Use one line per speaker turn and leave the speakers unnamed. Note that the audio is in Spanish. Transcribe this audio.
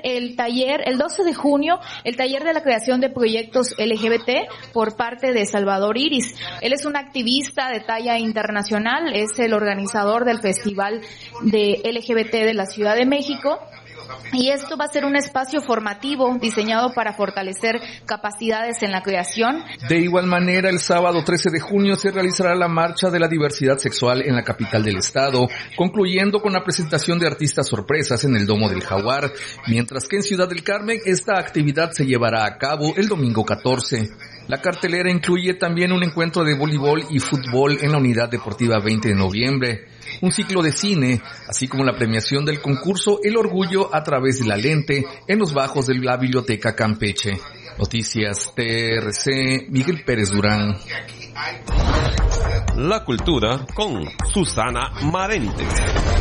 el taller, el 12 de junio, el taller de la creación de proyectos LGBT por parte de Salvador Iris. Él es un activista de talla internacional, es el organizador del Festival de LGBT de la Ciudad de México. Y esto va a ser un espacio formativo diseñado para fortalecer capacidades en la creación.
De igual manera, el sábado 13 de junio se realizará la Marcha de la Diversidad Sexual en la capital del estado, concluyendo con la presentación de artistas sorpresas en el Domo del Jaguar, mientras que en Ciudad del Carmen esta actividad se llevará a cabo el domingo 14. La cartelera incluye también un encuentro de voleibol y fútbol en la Unidad Deportiva 20 de noviembre, un ciclo de cine, así como la premiación del concurso El Orgullo a través de la lente en los bajos de la Biblioteca Campeche. Noticias TRC, Miguel Pérez Durán.
La cultura con Susana Marentes.